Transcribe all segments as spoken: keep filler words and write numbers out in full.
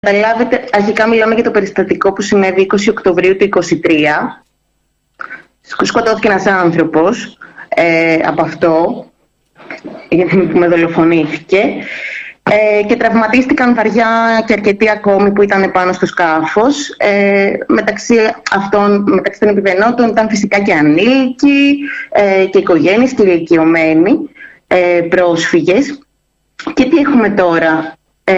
καταλάβετε, αρχικά μιλάμε για το περιστατικό που συνέβη είκοσι Οκτωβρίου του είκοσι τρία. Σκοτώθηκε ένας άνθρωπος ε, από αυτό, γιατί με δολοφονήθηκε, ε, και τραυματίστηκαν βαριά και αρκετοί ακόμη που ήταν πάνω στο σκάφος. Ε, μεταξύ αυτών, μεταξύ των επιβενόντων ήταν φυσικά και ανήλικοι ε, και οικογένειες και ηλικιωμένοι ε, πρόσφυγες. Και τι έχουμε τώρα? Ε,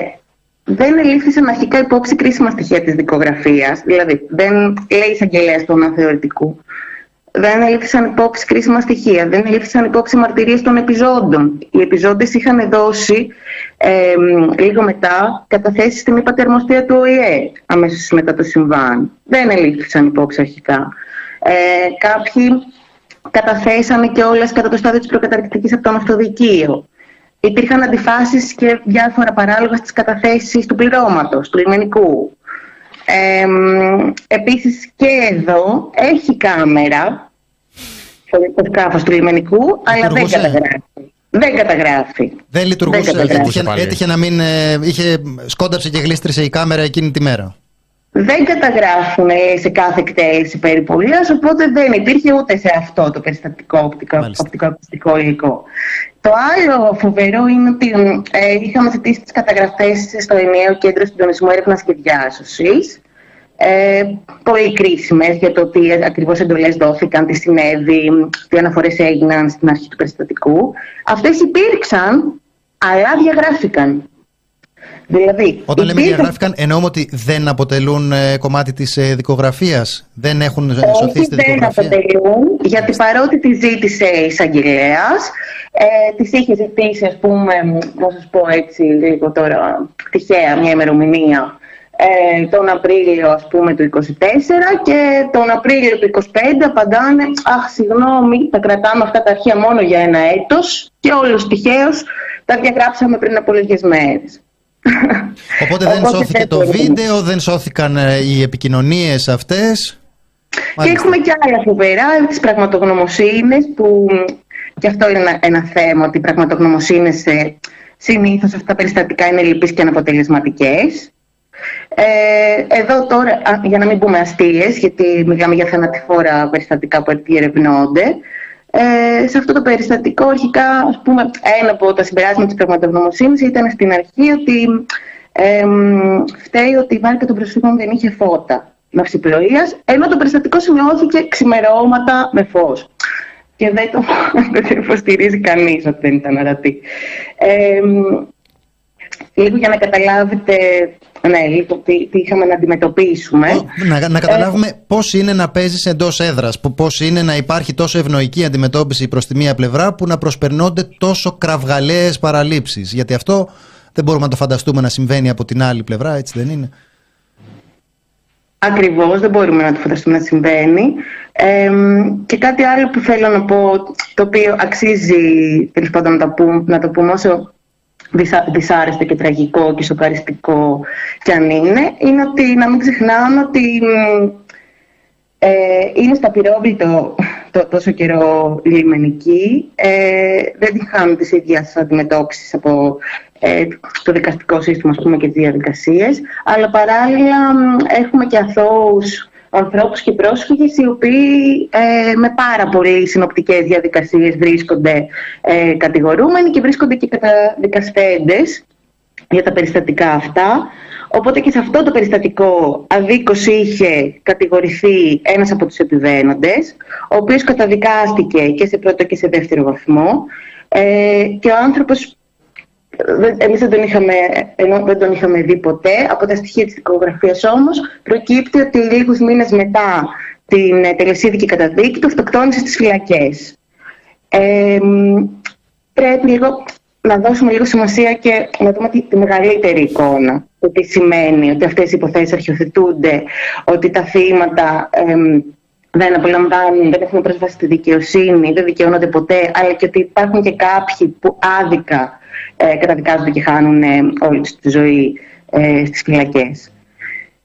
δεν ελήφθησαν αρχικά υπόψη κρίσιμα στοιχεία της δικογραφίας, δηλαδή δεν λέει εισαγγελέας του αναθεωρητικού. Δεν ελήφθησαν υπόψη κρίσιμα στοιχεία, δεν ελήφθησαν υπόψη μαρτυρίες των επιζώντων. Οι επιζώντες είχαν δώσει ε, λίγο μετά καταθέσεις στην υπατερμοστία του Ο Η Ε αμέσως μετά το συμβάν. Δεν ελήφθησαν υπόψη αρχικά. Ε, κάποιοι καταθέσανε κιόλας κατά το στάδιο της προκαταρκτικής από τον αυτοδικείο. Υπήρχαν αντιφάσεις και διάφορα παράλογα στις καταθέσεις του πληρώματος, του λιμενικού. Ε, επίσης και εδώ έχει κάμερα το σκάφος του λιμενικού, αλλά δεν καταγράφει. Δεν καταγράφει. Δεν λειτουργούσε. Δεν έτυχε, έτυχε να μην ε, είχε σκόνταψε και γλίστρισε η κάμερα εκείνη τη μέρα. Δεν καταγράφουν σε κάθε εκτέλεση περιπολίας, οπότε δεν υπήρχε ούτε σε αυτό το περιστατικό οπτικοακουστικό υλικό. Το άλλο φοβερό είναι ότι ε, είχαμε θετήσει τις καταγραφές στο ενιαίο κέντρο συντονισμού έρευνας και διάσωσης. Ε, πολύ κρίσιμες για το τι ακριβώς εντολές δόθηκαν, τι συνέβη, τι αναφορές έγιναν στην αρχή του περιστατικού. Αυτές υπήρξαν, αλλά διαγράφηκαν. Δηλαδή, όταν λέμε διαγράφηκαν, εννοούμε ότι δεν αποτελούν ε, κομμάτι της ε, δικογραφίας, δεν έχουν σωθεί στη δικογραφία. Όχι, δεν αποτελούν, γιατί παρότι τη ζήτησε η εισαγγελέας, ε, της είχε ζητήσει, ας πούμε, να σας πω έτσι λίγο τώρα, τυχαία μια ημερομηνία, ε, τον Απρίλιο, ας πούμε, του είκοσι τέσσερα, και τον Απρίλιο του είκοσι πέντε απαντάνε, αχ, συγγνώμη, τα κρατάμε αυτά τα αρχεία μόνο για ένα έτος και όλος τυχαίως τα διαγράψαμε πριν από λίγες μέρες. Οπότε δεν σώθηκε δεν το βίντεο, δεν σώθηκαν οι επικοινωνίες αυτές. Και μάλιστα. Έχουμε και άλλα φοβερά, τις πραγματογνωμοσύνες, που και αυτό είναι ένα, ένα θέμα, ότι οι πραγματογνωμοσύνες ε, συνήθως αυτά τα περιστατικά είναι λυπείς και αναποτελεσματικές. Ε, εδώ τώρα, α, για να μην πούμε αστείες, γιατί μιλάμε για θανατηφόρα περιστατικά που διερευνώνται, Ε, σε αυτό το περιστατικό, αρχικά, ας πούμε, ένα από τα συμπεράσματα της πραγματογνωμοσύνης ήταν στην αρχή ότι ε, φταίει ότι η βάρκα των προσφύγων δεν είχε φώτα ναυσιπλοείας, ενώ το περιστατικό σημειώθηκε ξημερώματα με φως. Και δεν το, δεν το υποστηρίζει κανείς ότι δεν ήταν ορατή. Ε, λίγο για να καταλάβετε, ναι, λίγο τι, τι είχαμε να αντιμετωπίσουμε. Να, να καταλάβουμε ε, πώς είναι να παίζεις εντός έδρας, πώς είναι να υπάρχει τόσο ευνοϊκή αντιμετώπιση προς τη μία πλευρά που να προσπερνώνται τόσο κραυγαλαίες παραλήψεις. Γιατί αυτό δεν μπορούμε να το φανταστούμε να συμβαίνει από την άλλη πλευρά, έτσι δεν είναι? Ακριβώς, δεν μπορούμε να το φανταστούμε να συμβαίνει. Ε, και κάτι άλλο που θέλω να πω, το οποίο αξίζει τέλος πάντων να, να το πούμε όσο δυσάρεστο και τραγικό και σοκαριστικό κι αν είναι, είναι ότι να μην ξεχνάμε ότι ε, είναι στα πυρόβλητο το, τόσο καιρό λιμενικοί, ε, δεν την χάνουν τις ίδιες αντιμετώπισης από ε, το δικαστικό σύστημα, ας πούμε, και τις διαδικασίες, αλλά παράλληλα έχουμε και αθώους ανθρώπους και πρόσφυγες οι οποίοι ε, με πάρα πολύ συνοπτικές διαδικασίες βρίσκονται ε, κατηγορούμενοι και βρίσκονται και καταδικαστέντες για τα περιστατικά αυτά. Οπότε και σε αυτό το περιστατικό αδίκως είχε κατηγορηθεί ένας από τους επιβαίνοντες, ο οποίος καταδικάστηκε και σε πρώτο και σε δεύτερο βαθμό, ε, και ο άνθρωπος, εμείς δεν τον, είχαμε, ενώ δεν τον είχαμε δει ποτέ. Από τα στοιχεία της δικογραφίας όμως προκύπτει ότι λίγους μήνες μετά την τελεσίδικη καταδίκη του αυτοκτόνησε στις φυλακές. Ε, πρέπει λίγο να δώσουμε λίγο σημασία και να δούμε τη, τη μεγαλύτερη εικόνα. Το τι σημαίνει ότι αυτές οι υποθέσεις αρχιοθετούνται, ότι τα θύματα ε, δεν απολαμβάνουν, δεν έχουν πρόσβαση στη δικαιοσύνη, δεν δικαιώνονται ποτέ, αλλά και ότι υπάρχουν και κάποιοι που άδικα Ε, καταδικάζονται και χάνουν ε, όλη τη ζωή ε, στις φυλακές.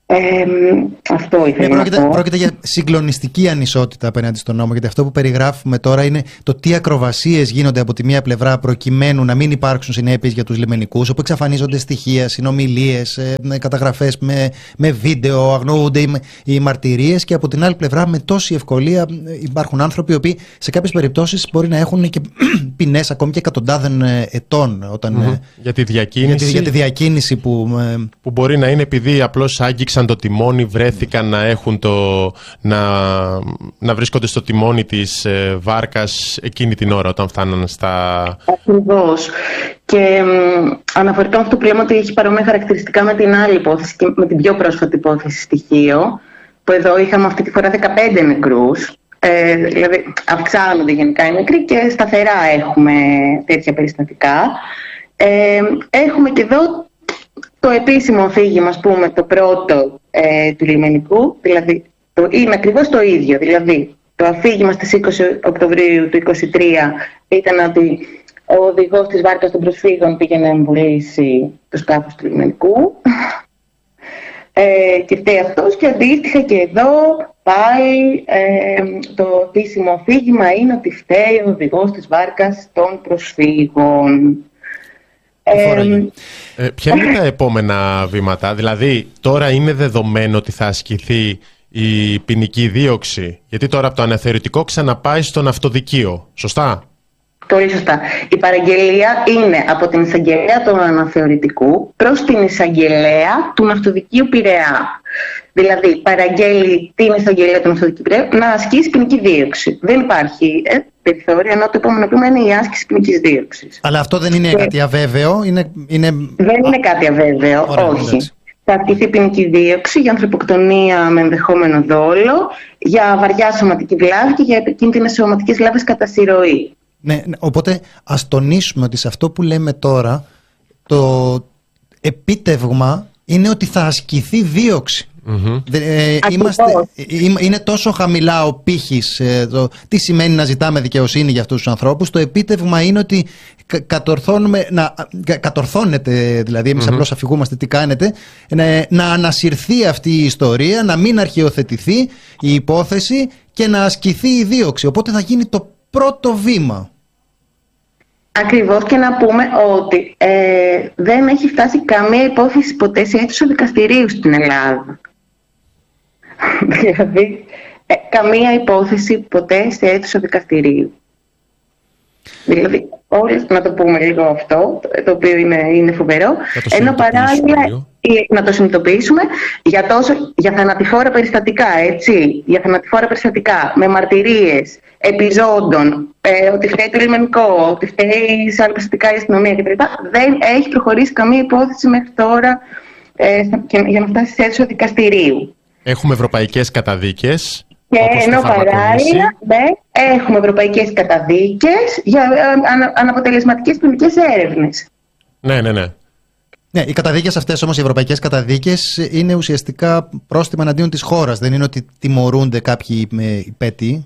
Ε, αυτό ήθελα ναι, πρόκειται, να πω. πρόκειται για συγκλονιστική ανισότητα απέναντι στον νόμο, γιατί αυτό που περιγράφουμε τώρα είναι το τι ακροβασίες γίνονται από τη μία πλευρά προκειμένου να μην υπάρξουν συνέπειες για τους λιμενικούς, όπου εξαφανίζονται στοιχεία, συνομιλίες, καταγραφές με, με βίντεο, αγνοούνται οι, οι μαρτυρίες, και από την άλλη πλευρά με τόση ευκολία υπάρχουν άνθρωποι οι οποίοι σε κάποιες περιπτώσεις μπορεί να έχουν και ποινές ακόμη και εκατοντάδων ετών όταν, mm-hmm. για, τη διακίνηση, για, τη, για τη διακίνηση που, που μπορεί να είναι επειδή απλώς άγγιξαν το τιμόνι, βρέθηκαν να, έχουν το, να, να βρίσκονται στο τιμόνι της ε, βάρκας εκείνη την ώρα όταν φτάναν στα... Ακριβώς. Και μ, αναφορικά με αυτό που λέμε ότι έχει παρόμοια χαρακτηριστικά με την άλλη υπόθεση και με την πιο πρόσφατη υπόθεση στοιχείο, που εδώ είχαμε αυτή τη φορά δεκαπέντε νεκρούς, ε, δηλαδή αυξάνονται γενικά οι νεκροί και σταθερά έχουμε τέτοια περιστατικά. Ε, έχουμε και εδώ το επίσημο αφήγημα, ας πούμε, το πρώτο ε, του λιμενικού, δηλαδή το, είναι ακριβώς το ίδιο. Δηλαδή, το αφήγημα στις είκοσι Οκτωβρίου του είκοσι τρία ήταν ότι ο οδηγός της βάρκας των προσφύγων πήγε να εμβολήσει το σκάφος του λιμενικού ε, και φταίει αυτός, και αντίστοιχα και εδώ πάλι ε, το επίσημο αφήγημα είναι ότι φταίει ο οδηγός της βάρκας των προσφύγων. Ε, ε, ποια είναι τα επόμενα βήματα? Δηλαδή τώρα είναι δεδομένο ότι θα ασκηθεί η ποινική δίωξη, γιατί τώρα από το αναθεωρητικό ξαναπάει στον αυτοδικείο, σωστά? Πολύ σωστά. Η παραγγελία είναι από την εισαγγελέα του αναθεωρητικού προς την εισαγγελέα του ναυτοδικείου Πειραιά. Δηλαδή, παραγγέλει την εισαγγελέα του ναυτοδικείου Πειραιά να ασκήσει ποινική δίωξη. Δεν υπάρχει ε, περιθώριο, ενώ το επόμενο βήμα είναι η άσκηση ποινικής δίωξης. Αλλά αυτό δεν είναι και... κάτι αβέβαιο. Είναι, είναι... Δεν είναι κάτι αβέβαιο, Ωραία, όχι. Εντάξει. Θα ασκηθεί ποινική δίωξη για ανθρωποκτονία με ενδεχόμενο δόλο, για βαριά σωματική βλάβη και για επικίνδυνες σωματικές βλάβες κατά συρροή. Ναι, οπότε ας τονίσουμε ότι σε αυτό που λέμε τώρα το επίτευγμα είναι ότι θα ασκηθεί δίωξη. Mm-hmm. Ε, είμαστε, είναι τόσο χαμηλά ο πύχης, ε, το, τι σημαίνει να ζητάμε δικαιοσύνη για αυτούς τους ανθρώπους. Το επίτευγμα είναι ότι κα, κατορθώνουμε, να, κα, κατορθώνεται, δηλαδή εμείς mm-hmm. απλώς αφηγούμαστε τι κάνετε, να, να ανασυρθεί αυτή η ιστορία, να μην αρχαιοθετηθεί η υπόθεση και να ασκηθεί η δίωξη. Οπότε θα γίνει το πρώτο βήμα. Ακριβώς, και να πούμε ότι ε, δεν έχει φτάσει καμία υπόθεση ποτέ σε αίθουσα δικαστηρίου στην Ελλάδα. Δηλαδή, ε, καμία υπόθεση ποτέ σε αίθουσα δικαστηρίου. Δηλαδή, όλες, να το πούμε λίγο αυτό, το οποίο είναι, είναι φοβερό, ενώ παράλληλα να το συνειδητοποιήσουμε για, τόσο, για θανατηφόρα περιστατικά, έτσι, για θανατηφόρα περιστατικά, με μαρτυρίες επιζώντων, ε, ότι φταίει το λιμενικό, ότι φταίει σε άλλα περιστατικά η αστυνομία κτλ. Δεν έχει προχωρήσει καμία υπόθεση μέχρι τώρα ε, για να φτάσει σε αίθουσα δικαστηρίου. Έχουμε ευρωπαϊκές καταδίκες. Και ενώ παράλληλα ναι, έχουμε ευρωπαϊκές καταδίκες για ανα, αναποτελεσματικές ποινικές έρευνες. Ναι, ναι, ναι. Ναι, οι καταδίκες αυτές όμως, οι ευρωπαϊκές καταδίκες, είναι ουσιαστικά πρόστιμα εναντίον της χώρας. Δεν είναι ότι τιμωρούνται κάποιοι υπέτειοι.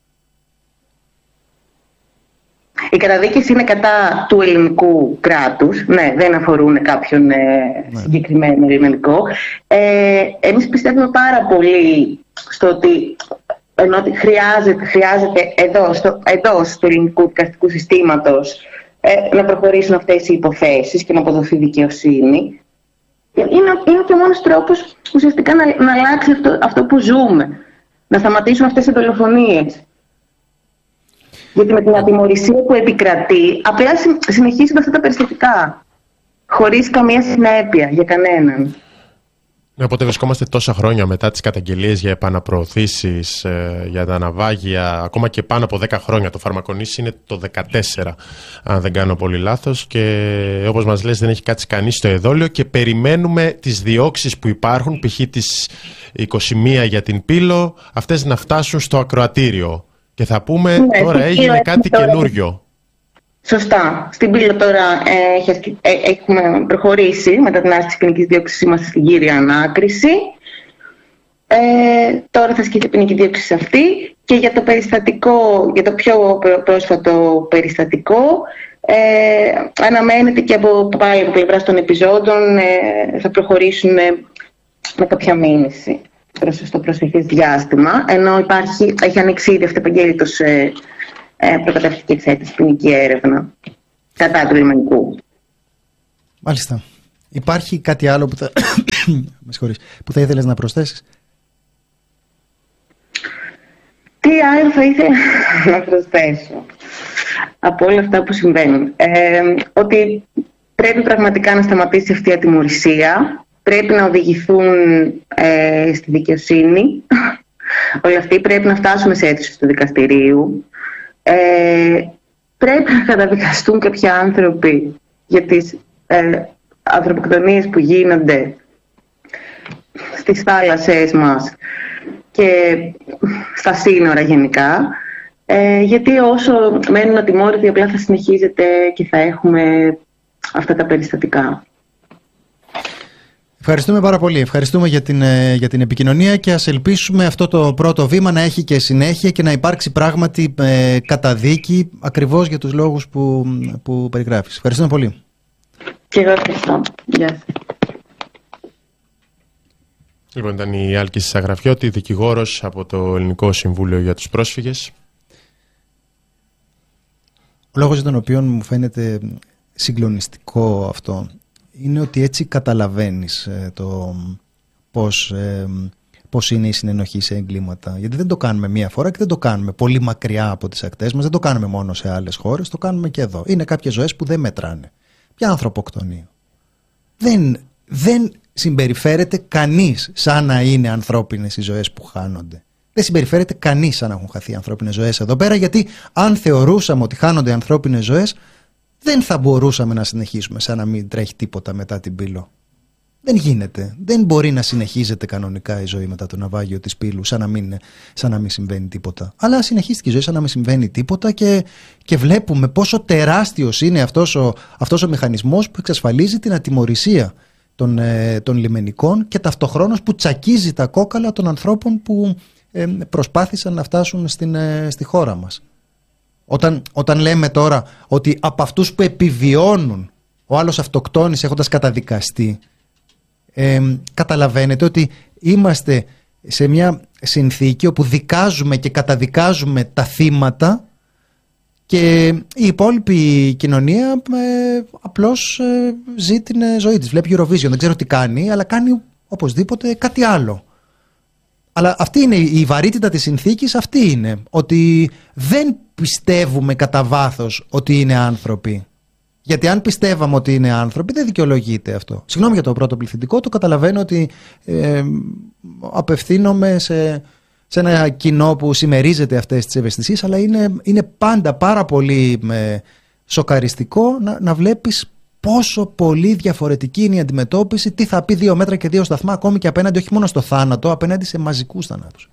Οι καταδίκες είναι κατά του ελληνικού κράτους, ναι, δεν αφορούν κάποιον ε, ναι. συγκεκριμένο ελληνικό. Ε, εμείς πιστεύουμε πάρα πολύ στο ότι, ενώ ότι χρειάζεται, χρειάζεται εδώ, στο, εντός του ελληνικού δικαστικού συστήματος ε, να προχωρήσουν αυτές οι υποθέσεις και να αποδοθεί δικαιοσύνη. Είναι, είναι και ο μόνος τρόπος ουσιαστικά να, να αλλάξει αυτό, αυτό που ζούμε, να σταματήσουν αυτές οι δολοφονίες. Γιατί με την ατιμωρησία που επικρατεί, απλά συνεχίζονται αυτά τα περιστατικά, χωρίς καμία συνέπεια για κανέναν. Ναι, οπότε βρισκόμαστε τόσα χρόνια μετά τις καταγγελίες για επαναπροωθήσεις, ε, για τα ναυάγια, ακόμα και πάνω από δέκα χρόνια. Το Φαρμακονήσι είναι το δεκατέσσερα, αν δεν κάνω πολύ λάθος, και όπως μας λες δεν έχει κάτσει κανείς στο εδόλιο και περιμένουμε τις διώξεις που υπάρχουν, π.χ. τις είκοσι μία για την Πύλο, αυτές να φτάσουν στο ακροατήριο. Και θα πούμε, ναι, τώρα έγινε κάτι τώρα καινούριο. Σωστά. Στην Πύλο τώρα ε, ε, έχουμε προχωρήσει μετά την άσκηση ποινικής δίωξης, είμαστε στην κύρια ανάκριση. Ε, τώρα θα ασκηθεί ποινική δίωξη σε αυτή, και για το περιστατικό, για το πιο πρόσφατο περιστατικό, ε, αναμένεται και από πάλι από πλευράς των επιζώντων ε, θα προχωρήσουν ε, με κάποια μήνυση στο προσεχές διάστημα, ενώ υπάρχει, έχει ανοίξει ήδη αυτεπαγγέλιτος ε, ε, προκαταρκτική εξέταση, ποινική έρευνα κατά του λιμενικού. Μάλιστα. Υπάρχει κάτι άλλο που θα, με συγχωρείς, που θα ήθελες να προσθέσεις? Τι άλλο θα ήθελα να προσθέσω από όλα αυτά που συμβαίνουν? Ε, ότι πρέπει πραγματικά να σταματήσει αυτή η ατιμωρησία, πρέπει να οδηγηθούν ε, στη δικαιοσύνη. Όλοι αυτοί πρέπει να φτάσουμε σε αίτηση του δικαστηρίου. Ε, πρέπει να καταδικαστούν κάποιοι άνθρωποι για τις ε, ανθρωποκτονίες που γίνονται στις θάλασσές μας και στα σύνορα γενικά, ε, γιατί όσο μένουν ατιμόρυτοι απλά θα συνεχίζεται και θα έχουμε αυτά τα περιστατικά. Ευχαριστούμε πάρα πολύ. Ευχαριστούμε για την, για την επικοινωνία και ας ελπίσουμε αυτό το πρώτο βήμα να έχει και συνέχεια και να υπάρξει πράγματι ε, καταδίκη ακριβώς για τους λόγους που, που περιγράφεις. Ευχαριστούμε πολύ. Και εγώ ευχαριστώ. Γεια σας. Λοιπόν, ήταν η Άλκη Αγραφιώτη, δικηγόρος από το Ελληνικό Συμβούλιο για τους Πρόσφυγες. Ο λόγος για τον οποίο μου φαίνεται συγκλονιστικό αυτό είναι ότι έτσι καταλαβαίνεις ε, το πώς, ε, πώς είναι η συνενοχή σε εγκλήματα. Γιατί δεν το κάνουμε μία φορά και δεν το κάνουμε πολύ μακριά από τις ακτές μας, δεν το κάνουμε μόνο σε άλλες χώρες, το κάνουμε και εδώ. Είναι κάποιες ζωές που δεν μετράνε. Ποια ανθρωποκτονία? Δεν, δεν συμπεριφέρεται κανείς σαν να είναι ανθρώπινες οι ζωές που χάνονται. Δεν συμπεριφέρεται κανείς σαν να έχουν χαθεί ανθρώπινες ζωές εδώ πέρα, γιατί αν θεωρούσαμε ότι χάνονται ανθρώπινες ζωές, δεν θα μπορούσαμε να συνεχίσουμε σαν να μην τρέχει τίποτα μετά την Πύλο. Δεν γίνεται. Δεν μπορεί να συνεχίζεται κανονικά η ζωή μετά το ναυάγιο της Πύλου σαν να μην, σαν να μην συμβαίνει τίποτα. Αλλά συνεχίστηκε η ζωή σαν να μην συμβαίνει τίποτα και, και βλέπουμε πόσο τεράστιος είναι αυτός ο, αυτός ο μηχανισμός που εξασφαλίζει την ατιμωρησία των, ε, των λιμενικών και ταυτοχρόνως που τσακίζει τα κόκαλα των ανθρώπων που ε, προσπάθησαν να φτάσουν στην, ε, στη χώρα μας. Όταν, όταν λέμε τώρα ότι από αυτούς που επιβιώνουν ο άλλος αυτοκτόνησε έχοντας καταδικαστεί, ε, καταλαβαίνετε ότι είμαστε σε μια συνθήκη όπου δικάζουμε και καταδικάζουμε τα θύματα και η υπόλοιπη κοινωνία ε, απλώς ε, ζει την ζωή της. Βλέπει Eurovision, δεν ξέρω τι κάνει, αλλά κάνει οπωσδήποτε κάτι άλλο. Αλλά αυτή είναι η βαρύτητα της συνθήκης, αυτή είναι. Ότι δεν πιστεύουμε κατά βάθος ότι είναι άνθρωποι. Γιατί αν πιστεύαμε ότι είναι άνθρωποι, δεν δικαιολογείται αυτό. Συγγνώμη για το πρώτο πληθυντικό, το καταλαβαίνω ότι ε, απευθύνομαι σε, σε ένα κοινό που συμμερίζεται αυτές τις ευαισθησίες, αλλά είναι, είναι πάντα πάρα πολύ ε, σοκαριστικό να, να βλέπεις πόσο πολύ διαφορετική είναι η αντιμετώπιση, τι θα πει δύο μέτρα και δύο σταθμά, ακόμη και απέναντι όχι μόνο στο θάνατο, απέναντι σε μαζικούς θανάτους.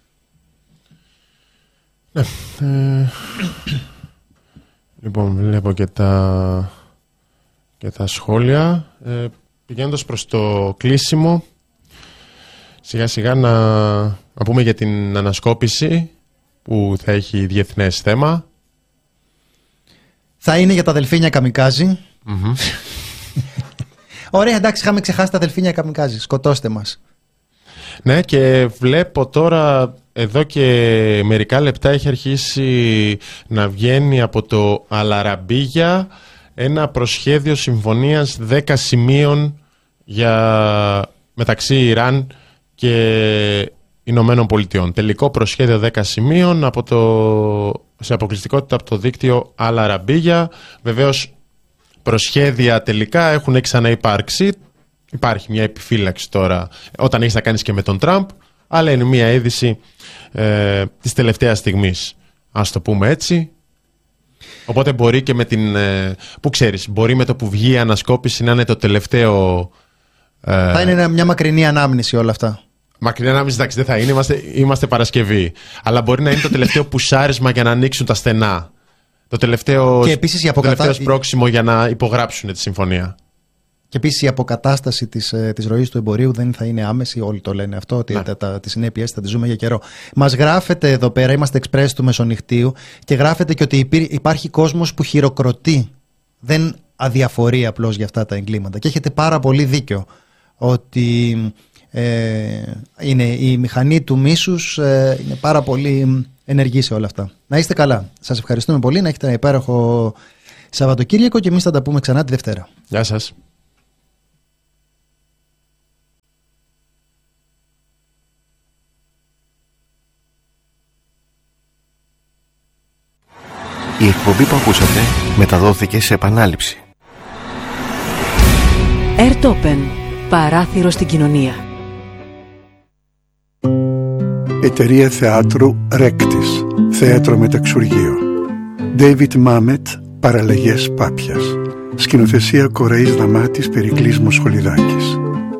Ναι. Ε, λοιπόν, βλέπω και τα, και τα σχόλια. Ε, πηγαίνοντας προς το κλείσιμο, σιγά σιγά να, να πούμε για την ανασκόπηση που θα έχει διεθνές θέμα. Θα είναι για τα δελφίνια καμικάζι. Mm-hmm. Ωραία, εντάξει, είχαμε ξεχάσει τα δελφίνια καμικάζι. Σκοτώστε μας. Ναι, και βλέπω τώρα εδώ και μερικά λεπτά έχει αρχίσει να βγαίνει από το Αλαραμπίγια ένα προσχέδιο συμφωνίας δέκα σημείων για, μεταξύ Ιράν και Ηνωμένων Πολιτειών. Τελικό προσχέδιο δέκα σημείων από το, σε αποκλειστικότητα από το δίκτυο Αλαραμπίγια. Βεβαίως προσχέδια τελικά έχουν ξαναυπάρξει. Υπάρχει μια επιφύλαξη τώρα όταν έχεις να κάνεις και με τον Τραμπ, αλλά είναι μια είδηση ε, της τελευταίας στιγμής, ας το πούμε έτσι. Οπότε μπορεί και με την... Ε, που ξέρεις, μπορεί με το που βγει η ανασκόπηση να είναι το τελευταίο... Ε, θα είναι μια μακρινή ανάμνηση όλα αυτά. Μακρινή ανάμνηση, εντάξει, δεν θα είναι, είμαστε, είμαστε Παρασκευή. Αλλά μπορεί να είναι το τελευταίο πουσάρισμα για να ανοίξουν τα στενά. Το τελευταίο, και επίσης η αποκατα... τελευταίο σπρώξιμο για να υπογράψουν τη συμφωνία. Και επίσης η αποκατάσταση της, της ροής του εμπορίου δεν θα είναι άμεση. Όλοι το λένε αυτό, ότι τα, τα, τις συνέπειες θα τις ζούμε για καιρό. Μας γράφετε εδώ πέρα, είμαστε εξπρές του Μεσονυχτίου, και γράφετε και ότι υπάρχει κόσμος που χειροκροτεί. Δεν αδιαφορεί απλώς για αυτά τα εγκλήματα. Και έχετε πάρα πολύ δίκιο ότι Ε, είναι η μηχανή του μίσους, ε, είναι πάρα πολύ ενεργή σε όλα αυτά. Να είστε καλά. Σας ευχαριστούμε πολύ, να έχετε ένα υπέροχο Σαββατοκύριακο και εμείς θα τα πούμε ξανά τη Δευτέρα. Γεια σας. Η εκπομπή που ακούσατε μεταδόθηκε σε επανάληψη. Airtopen. Παράθυρο στην κοινωνία. Εταιρεία θεάτρου Ρέκτης. Θέατρο Μεταξουργείο. David Mamet. Παραλλαγές Πάπιας. Σκηνοθεσία Κοραής Δαμάτης, Περικλής Μοσχολιδάκης.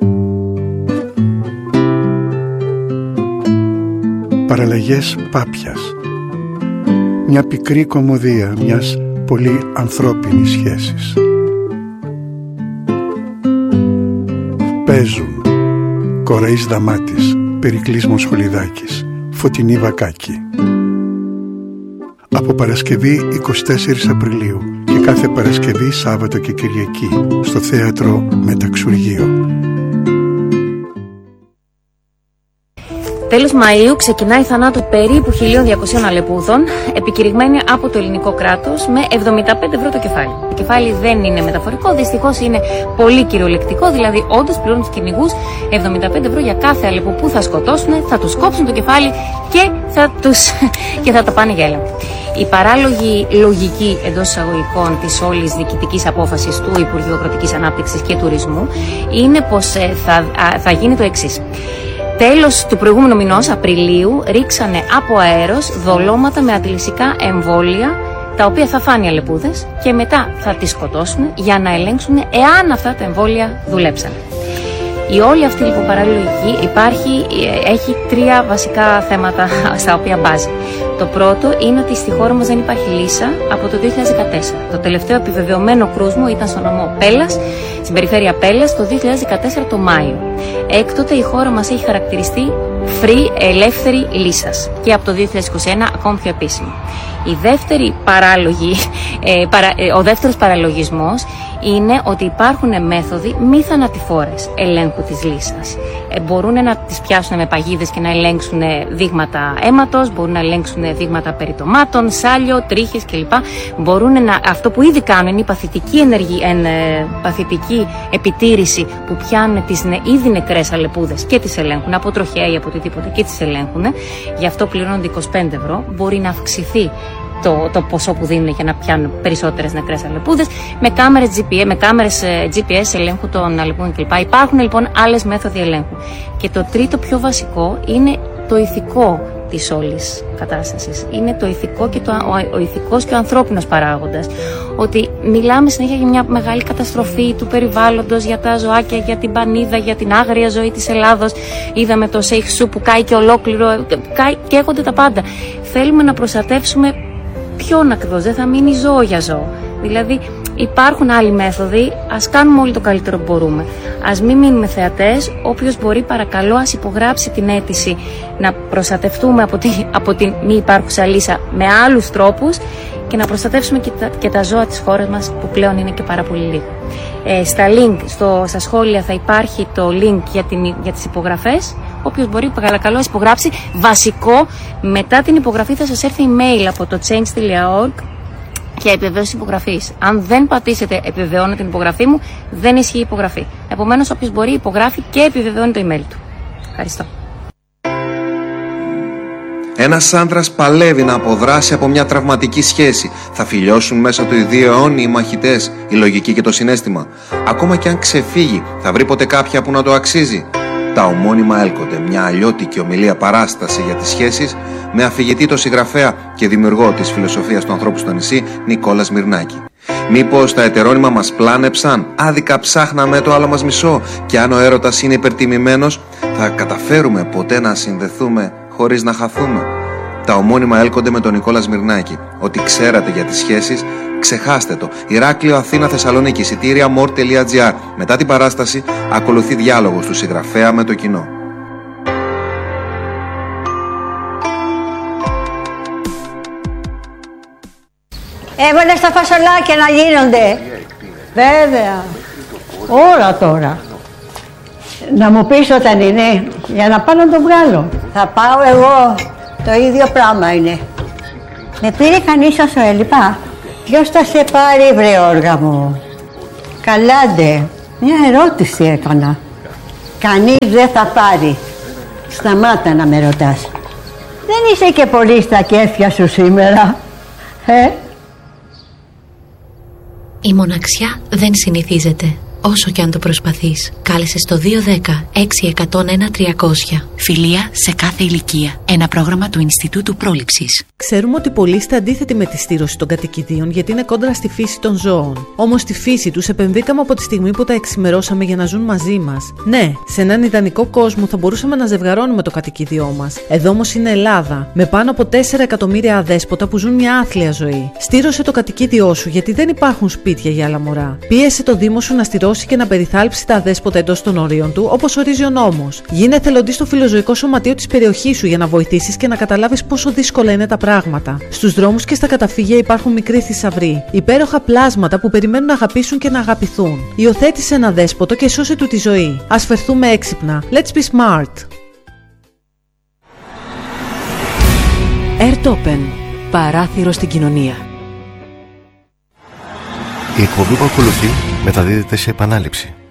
Παραλλαγές Πάπιας. Μια πικρή κωμωδία μιας πολύ ανθρώπινης σχέσης. Παίζουν Κοραής Δαμάτης, Περικλής Μοσχολιδάκης, Φωτεινή Βακάκη. Από Παρασκευή εικοστή τέταρτη Απριλίου και κάθε Παρασκευή, Σάββατο και Κυριακή στο Θέατρο Μεταξουργείο. Τέλος Μαΐου ξεκινάει η θανάτου περίπου χίλια διακοσίων αλεπούδων, επικηρυγμένη από το ελληνικό κράτος με εβδομήντα πέντε ευρώ το κεφάλι. Το κεφάλι δεν είναι μεταφορικό, δυστυχώς είναι πολύ κυριολεκτικό, δηλαδή όντως πληρώνουν τους κυνηγούς εβδομήντα πέντε ευρώ για κάθε αλεπού που θα σκοτώσουν, θα τους κόψουν το κεφάλι και θα, τους... και θα τα πάνε για έλεγχο. Η παράλογη λογική εντός εισαγωγικών της όλης διοικητικής απόφασης του Υπουργείου Αγροτικής Ανάπτυξης και Τουρισμού είναι πως θα, θα γίνει το εξής. Τέλος του προηγούμενου μηνός, Απριλίου, ρίξανε από αέρος δολώματα με αντιλυσικά εμβόλια, τα οποία θα φάνε οι αλεπούδες και μετά θα τις σκοτώσουν για να ελέγξουν εάν αυτά τα εμβόλια δουλέψαν. Η όλη αυτή λοιπόν παραλογική υπάρχει, έχει τρία βασικά θέματα στα οποία μπάζει. Το πρώτο είναι ότι στη χώρα μας δεν υπάρχει λύσα από το δύο χιλιάδες δεκατέσσερα. Το τελευταίο επιβεβαιωμένο κρούσμο ήταν στο νομό Πέλλας, στην περιφέρεια Πέλλας, το δύο χιλιάδες δεκατέσσερα το Μάιο. Έκτοτε η χώρα μας έχει χαρακτηριστεί free, ελεύθερη λύσας και από το δύο χιλιάδες είκοσι ένα ακόμη πιο επίσημη. Η δεύτερη παράλογη, ε, παρα, ε, ο δεύτερος παραλογισμός είναι ότι υπάρχουν μέθοδοι μη θανατηφόρες ελέγχου της λύσας. Ε, μπορούν να τις πιάσουν με παγίδες και να ελέγξουν δείγματα αίματος, μπορούν να ελέγξουν δείγματα περιτομάτων, σάλιο, τρίχες κλπ. Μπορούν να, αυτό που ήδη κάνουν είναι η παθητική, ενεργή, εν, ε, παθητική επιτήρηση που πιάνουν τις ν, ήδη νεκρές αλεπούδες και τις ελέγχουν από τροχέα ή από οτιδήποτε και τις ελέγχουν. Γι' αυτό πληρώνονται είκοσι πέντε ευρώ. Μπορεί να αυξηθεί Το, το ποσό που δίνουν για να πιάνουν περισσότερες νεκρές αλεπούδες με κάμερες τζι πι ες, με κάμερες τζι πι ες ελέγχου των αλεπούδων κλπ. Υπάρχουν λοιπόν άλλες μέθοδοι ελέγχου. Και το τρίτο πιο βασικό είναι το ηθικό της όλης κατάστασης. Είναι το ηθικό και το, ο, ο ηθικός και ο ανθρώπινος παράγοντας. Ότι μιλάμε συνέχεια για μια μεγάλη καταστροφή του περιβάλλοντος, για τα ζωάκια, για την πανίδα, για την άγρια ζωή της Ελλάδος. Είδαμε το Σέιχ που κάει και ολόκληρο, κάει, καίγονται τα πάντα. Θέλουμε να προστατεύσουμε ποιον ακριβώς, δεν θα μείνει ζώο για ζώο. Δηλαδή υπάρχουν άλλοι μέθοδοι, ας κάνουμε όλοι το καλύτερο που μπορούμε. Ας μην μείνουμε θεατές, όποιος μπορεί παρακαλώ ας υπογράψει την αίτηση να προστατευτούμε από, τη, από την μη υπάρχουσα λύσα με άλλους τρόπους και να προστατεύσουμε και τα, και τα ζώα της χώρας μας που πλέον είναι και πάρα πολύ λίγα. Ε, στα link, στο, στα σχόλια θα υπάρχει το link για, την, για τις υπογραφές. Όποιος μπορεί παρακαλώ ας υπογράψει. Βασικό, μετά την υπογραφή θα σας έρθει email από το change τελεία org και επιβεβαίωση υπογραφής. Αν δεν πατήσετε επιβεβαιώνω την υπογραφή μου, δεν ισχύει η υπογραφή. Επομένως, όποιος μπορεί υπογράφει και επιβεβαιώνει το email του. Ευχαριστώ. Ένας άντρας παλεύει να αποδράσει από μια τραυματική σχέση. Θα φιλιώσουν μέσα του οι δύο αιώνιοι οι μαχητές, η λογική και το συναίσθημα. Ακόμα και αν ξεφύγει, θα βρει ποτέ κάποια που να το αξίζει. Τα ομώνυμα έλκονται, μια αλλιώτικη ομιλία παράσταση για τις σχέσεις, με αφηγητή το συγγραφέα και δημιουργό της φιλοσοφίας του ανθρώπου στο νησί, Νικόλα Σμυρνάκη. Μήπως τα ετερόνυμα μας πλάνεψαν, άδικα ψάχναμε το άλλο μας μισό, και αν ο έρωτας είναι υπερτιμημένος, θα καταφέρουμε ποτέ να συνδεθούμε χωρίς να χαθούμε? Τα ομώνυμα έλκονται με τον Νικόλα Σμυρνάκη. Ό,τι ξέρατε για τις σχέσεις, ξεχάστε το. Ηράκλειο, Αθήνα, Θεσσαλονίκη, εισιτήρια μορ τελεία τζι άρ. Μετά την παράσταση ακολουθεί διάλογος του συγγραφέα με το κοινό. Έβαλε στα φασολάκια να γίνονται. Βέβαια. Όλα τώρα. Να μου πεις όταν είναι, για να πάω να το βγάλω. Θα πάω εγώ, το ίδιο πράγμα είναι. Με πήρε κανείς όσο έλειπα. Ποιος θα σε πάρει, βρε όργα μου? Καλάντε, μια ερώτηση έκανα. Κανείς δεν θα πάρει. Σταμάτα να με ρωτάς. Δεν είσαι και πολύ στα κέφια σου σήμερα, ε? Η μοναξιά δεν συνηθίζεται, όσο και αν το προσπαθείς. Κάλεσε στο δύο ένα μηδέν έξι ένα μηδέν ένα τριακόσια. Φιλία σε κάθε ηλικία. Ένα πρόγραμμα του Ινστιτούτου Πρόληψης. Ξέρουμε ότι πολλοί είστε αντίθετοι με τη στήρωση των κατοικιδίων γιατί είναι κόντρα στη φύση των ζώων. Όμως στη φύση τους επενδύκαμε από τη στιγμή που τα εξημερώσαμε για να ζουν μαζί μας. Ναι, σε έναν ιδανικό κόσμο θα μπορούσαμε να ζευγαρώνουμε το κατοικίδιό μας. Εδώ όμως είναι Ελλάδα, με πάνω από τέσσερα εκατομμύρια αδέσποτα που ζουν μια άθλια ζωή. Στήρωσε το κατοικίδιό σου γιατί δεν υπάρχουν σπίτια για άλλα μωρά. Πίεσε το Δήμο σου να στηρώσει και να περιθάλψει τα αδέσποτα εντός των ορίων του, όπως ορίζει ο νόμος. Γίνε εθελοντής στο φιλοζωικό σωματείο της περιοχής σου για να βοηθήσεις και να καταλάβεις πόσο δύσκολα είναι τα πράγματα. Στους δρόμους και στα καταφύγια υπάρχουν μικροί θησαυροί, υπέροχα πλάσματα που περιμένουν να αγαπήσουν και να αγαπηθούν. Υιοθέτησε ένα δέσποτο και σώσε του τη ζωή. Ας φερθούμε έξυπνα. Let's be smart. Airtopen. Παράθυρο στην κοινωνία. Η εκπομπή που ακολουθεί μεταδίδεται σε επανάληψη.